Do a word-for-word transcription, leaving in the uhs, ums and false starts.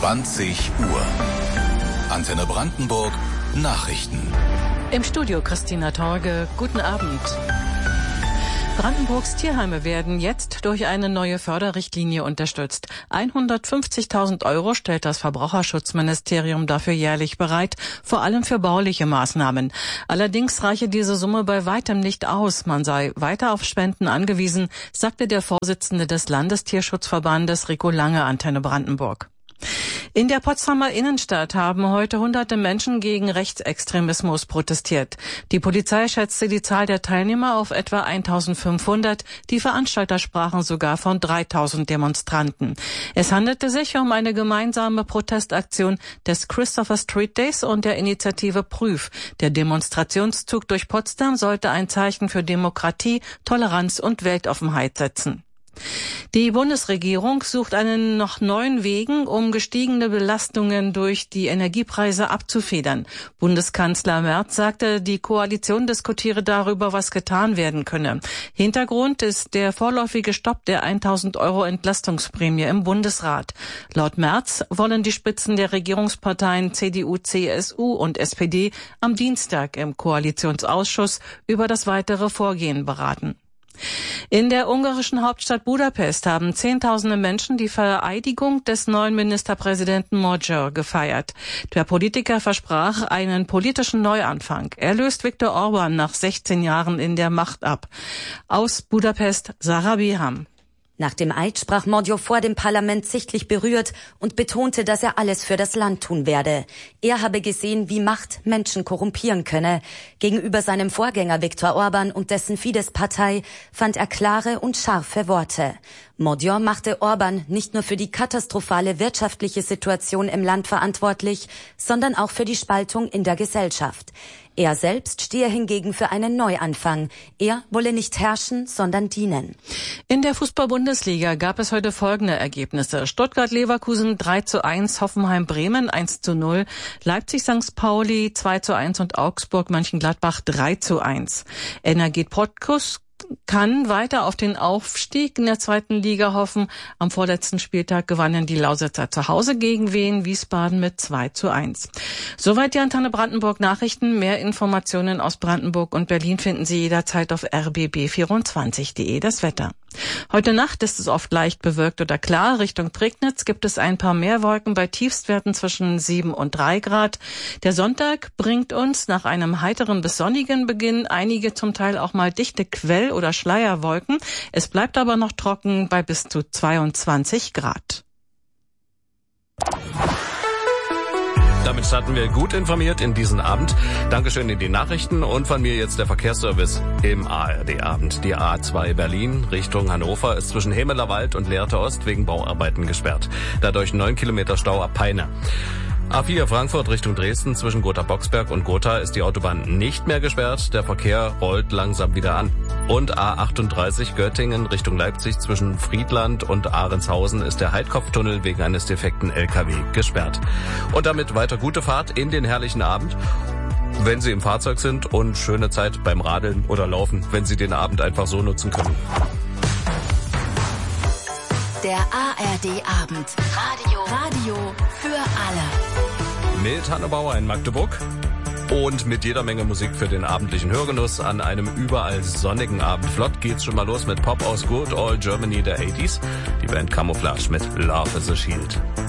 zwanzig Uhr. Antenne Brandenburg Nachrichten. Im Studio Christina Torge. Guten Abend. Brandenburgs Tierheime werden jetzt durch eine neue Förderrichtlinie unterstützt. hundertfünfzigtausend Euro stellt das Verbraucherschutzministerium dafür jährlich bereit, vor allem für bauliche Maßnahmen. Allerdings reiche diese Summe bei weitem nicht aus. Man sei weiter auf Spenden angewiesen, sagte der Vorsitzende des Landestierschutzverbandes Rico Lange, Antenne Brandenburg. In der Potsdamer Innenstadt haben heute hunderte Menschen gegen Rechtsextremismus protestiert. Die Polizei schätzte die Zahl der Teilnehmer auf etwa eintausendfünfhundert. Die Veranstalter sprachen sogar von dreitausend Demonstranten. Es handelte sich um eine gemeinsame Protestaktion des Christopher Street Days und der Initiative Prüf. Der Demonstrationszug durch Potsdam sollte ein Zeichen für Demokratie, Toleranz und Weltoffenheit setzen. Die Bundesregierung sucht einen noch neuen Wegen, um gestiegene Belastungen durch die Energiepreise abzufedern. Bundeskanzler Merz sagte, die Koalition diskutiere darüber, was getan werden könne. Hintergrund ist der vorläufige Stopp der tausend Euro Entlastungsprämie im Bundesrat. Laut Merz wollen die Spitzen der Regierungsparteien C D U, C S U und S P D am Dienstag im Koalitionsausschuss über das weitere Vorgehen beraten. In der ungarischen Hauptstadt Budapest haben Zehntausende Menschen die Vereidigung des neuen Ministerpräsidenten Magyar gefeiert. Der Politiker versprach einen politischen Neuanfang. Er löst Viktor Orban nach sechzehn Jahren in der Macht ab. Aus Budapest, Sarah Beham. Nach dem Eid sprach Magyar vor dem Parlament sichtlich berührt und betonte, dass er alles für das Land tun werde. Er habe gesehen, wie Macht Menschen korrumpieren könne. Gegenüber seinem Vorgänger Viktor Orban und dessen Fidesz-Partei fand er klare und scharfe Worte. Magyar machte Orban nicht nur für die katastrophale wirtschaftliche Situation im Land verantwortlich, sondern auch für die Spaltung in der Gesellschaft. Er selbst stehe hingegen für einen Neuanfang. Er wolle nicht herrschen, sondern dienen. In der Fußball-Bundesliga gab es heute folgende Ergebnisse. Stuttgart-Leverkusen drei zu eins, Hoffenheim-Bremen eins zu null, Leipzig-Sankt Pauli zwei zu eins und Augsburg-Mönchengladbach drei zu eins. Energet Cottbus kann weiter auf den Aufstieg in der zweiten Liga hoffen. Am vorletzten Spieltag gewannen die Lausitzer zu Hause gegen Wien Wiesbaden mit zwei zu eins. Soweit die Antenne Brandenburg Nachrichten. Mehr Informationen aus Brandenburg und Berlin finden Sie jederzeit auf r b b vierundzwanzig punkt de. Das Wetter. Heute Nacht ist es oft leicht bewölkt oder klar. Richtung Prignitz gibt es ein paar mehr Wolken bei Tiefstwerten zwischen sieben und drei Grad. Der Sonntag bringt uns nach einem heiteren bis sonnigen Beginn einige zum Teil auch mal dichte Quell- oder Schleierwolken. Es bleibt aber noch trocken bei bis zu zweiundzwanzig Grad. Damit starten wir gut informiert in diesen Abend. Dankeschön in die Nachrichten und von mir jetzt der Verkehrsservice im A R D-Abend. Die A zwei Berlin Richtung Hannover ist zwischen Hemelerwald und Lehrte Ost wegen Bauarbeiten gesperrt. Dadurch neun Kilometer Stau ab Peine. A vier Frankfurt Richtung Dresden zwischen Gotha-Boxberg und Gotha ist die Autobahn nicht mehr gesperrt. Der Verkehr rollt langsam wieder an. Und A achtunddreißig Göttingen Richtung Leipzig zwischen Friedland und Ahrenshausen ist der Heidkopftunnel wegen eines defekten L K W gesperrt. Und damit weiter gute Fahrt in den herrlichen Abend, wenn Sie im Fahrzeug sind, und schöne Zeit beim Radeln oder Laufen, wenn Sie den Abend einfach so nutzen können. Der A R D-Abend. Radio. Radio für alle. Mit Hanne Bauer in Magdeburg und mit jeder Menge Musik für den abendlichen Hörgenuss an einem überall sonnigen Abend. Flott geht's schon mal los mit Pop aus Good Old Germany der achtziger. Die Band Camouflage mit Love is a Shield.